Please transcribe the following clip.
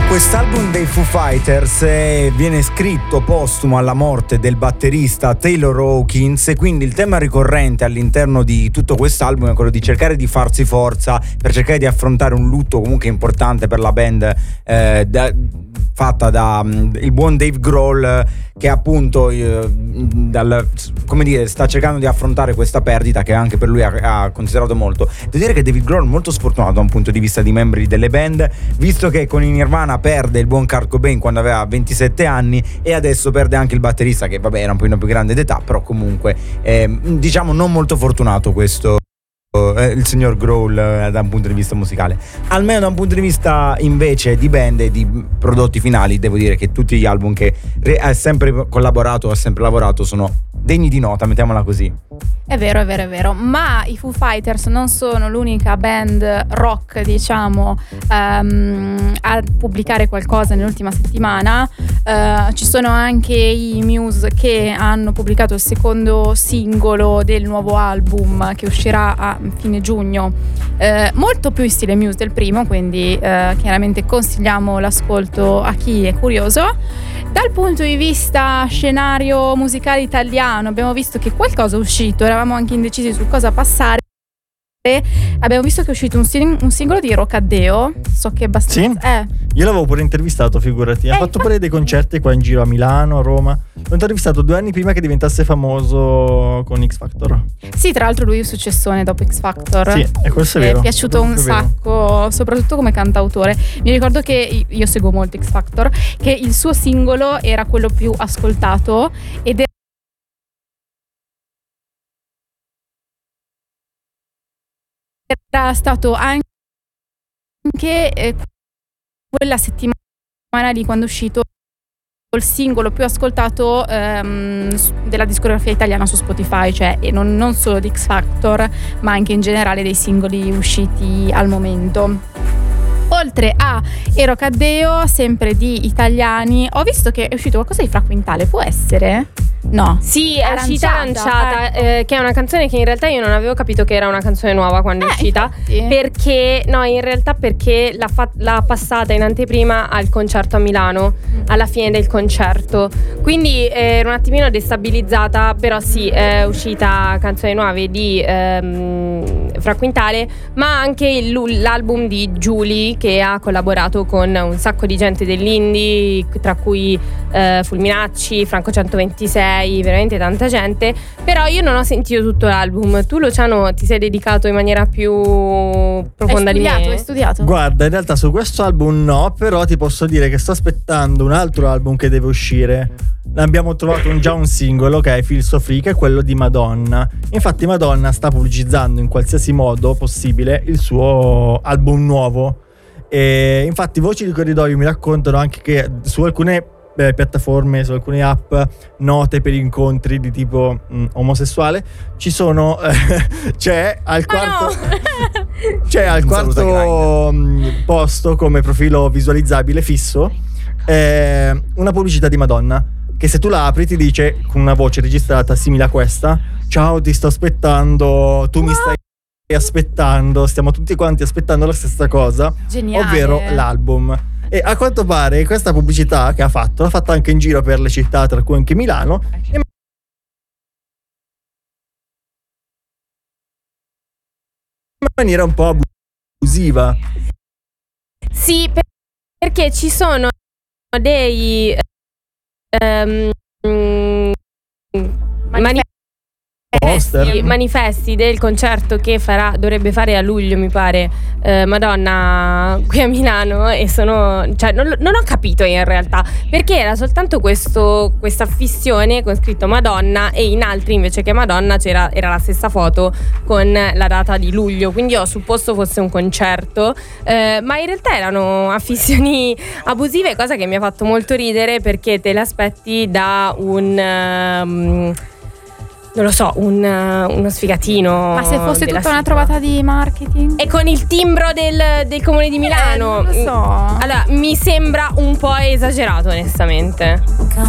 Quest'album dei Foo Fighters viene scritto postumo alla morte del batterista Taylor Hawkins, e quindi il tema ricorrente all'interno di tutto quest'album è quello di cercare di farsi forza per cercare di affrontare un lutto comunque importante per la band, fatta da il buon Dave Grohl, che appunto sta cercando di affrontare questa perdita che anche per lui ha considerato molto. Devo dire che David Grohl è molto sfortunato da un punto di vista di membri delle band, visto che con i Nirvana perde il buon Kurt Cobain quando aveva 27 anni e adesso perde anche il batterista, che vabbè era un po' più grande d'età, però comunque diciamo non molto fortunato questo il signor Grohl da un punto di vista musicale. Almeno da un punto di vista invece di band e di prodotti finali, devo dire che tutti gli album che ha sempre collaborato, ha sempre lavorato, sono degni di nota, mettiamola così. È vero, ma i Foo Fighters non sono l'unica band rock, diciamo, a pubblicare qualcosa nell'ultima settimana. Ci sono anche i Muse che hanno pubblicato il secondo singolo del nuovo album che uscirà a fine giugno, molto più in stile Muse del primo, quindi chiaramente consigliamo l'ascolto a chi è curioso. Dal punto di vista scenario musicale italiano abbiamo visto che qualcosa è uscito, eravamo anche indecisi su cosa passare. Abbiamo visto che è uscito un singolo di Rocaddeo, so che è abbastanza... Sì? Io l'avevo pure intervistato, figurati. Ha fatto pure dei concerti qua in giro a Milano, a Roma. L'ho intervistato 2 anni prima che diventasse famoso con X Factor. Sì, tra l'altro lui è un successone dopo X Factor. Sì, e questo è vero. Mi è piaciuto un sacco, soprattutto come cantautore. Mi ricordo che io seguo molto X Factor, che il suo singolo era quello più ascoltato ed era stato anche quella settimana lì, quando è uscito, il singolo più ascoltato della discografia italiana su Spotify, cioè non solo di X Factor ma anche in generale dei singoli usciti al momento. Oltre a Rocaddeo, sempre di italiani, ho visto che è uscito qualcosa di Fra Quintale, può essere? No. Sì, è uscita Aranciata, che è una canzone che in realtà io non avevo capito che era una canzone nuova quando è uscita. Infatti. Perché, no, in realtà perché l'ha passata in anteprima al concerto a Milano, alla fine del concerto. Quindi ero un attimino destabilizzata, però sì, è uscita canzoni nuove di Fra Quintale, ma anche l'album di Giulia, che ha collaborato con un sacco di gente dell'indie, tra cui Fulminacci, Franco 126, veramente tanta gente. Però io non ho sentito tutto l'album. Tu, Luciano, ti sei dedicato in maniera più profonda di me? Hai studiato? Guarda, in realtà su questo album no, però ti posso dire che sto aspettando un altro album che deve uscire. Abbiamo trovato già un singolo che è Feel So Free, che è quello di Madonna. Infatti Madonna sta pubblicizzando in qualsiasi modo possibile il suo album nuovo, e infatti voci di corridoio mi raccontano anche che su alcune piattaforme, su alcune app note per incontri di tipo omosessuale ci sono c'è al quarto c'è al quarto posto come profilo visualizzabile fisso una pubblicità di Madonna, che se tu la apri ti dice con una voce registrata simile a questa: ciao, ti sto aspettando, tu mi stai aspettando, stiamo tutti quanti aspettando la stessa cosa. Geniale. Ovvero l'album. E a quanto pare questa pubblicità che ha fatto l'ha fatta anche in giro per le città, tra cui anche Milano, in maniera un po' abusiva. Sì, perché ci sono dei manifesti del concerto che dovrebbe fare a luglio, mi pare, Madonna qui a Milano, e non ho capito in realtà perché era soltanto questa fissione con scritto Madonna, e in altri invece che Madonna era la stessa foto con la data di luglio, quindi ho supposto fosse un concerto, ma in realtà erano affissioni abusive, cosa che mi ha fatto molto ridere, perché te le aspetti da non lo so, uno sfigatino. Ma se fosse tutta una trovata di marketing? E con il timbro del comune di Milano. Non lo so. Allora, mi sembra un po' esagerato, onestamente.